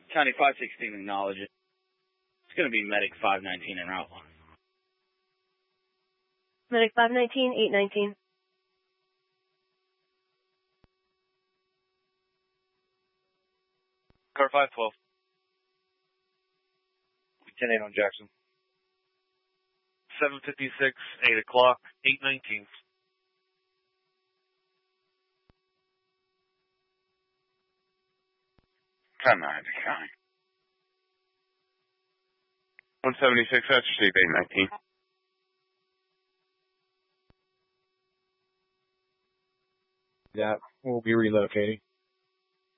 County 516 acknowledge it. It's going to be Medic 519 en route. Medic 519, 819. Car 512. 10-8 on Jackson. 756, 8 o'clock, 819. County 176, that's Steve 819. Yeah, we'll be relocating.